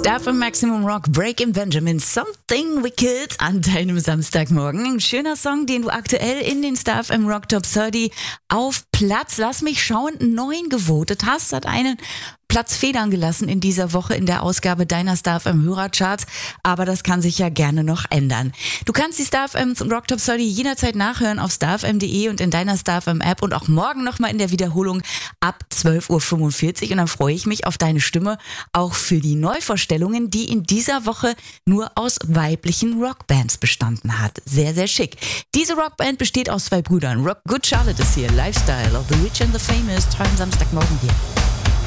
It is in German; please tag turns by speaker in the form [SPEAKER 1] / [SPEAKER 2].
[SPEAKER 1] Star FM Maximum Rock, Breaking Benjamin, Something Wicked an deinem Samstagmorgen. Ein schöner Song, den du aktuell in den Star FM Rock Top 30 auf Platz, lass mich schauen, 9 gewotet hast. Hat einen Platz federn gelassen in dieser Woche in der Ausgabe deiner Star FM Hörercharts, aber das kann sich ja gerne noch ändern. Du kannst die Star FM Rock Top 30 jederzeit nachhören auf starfm.de und in deiner Star FM App und auch morgen nochmal in der Wiederholung ab 12.45 Uhr und dann freue ich mich auf deine Stimme, auch für die Neuvorstellungen, die in dieser Woche nur aus weiblichen Rockbands bestanden hat. Sehr, sehr schick. Diese Rockband besteht aus 2 Brüdern. Rock Good Charlotte ist hier, Lifestyle of the Rich and the Famous, tollen Samstagmorgen hier.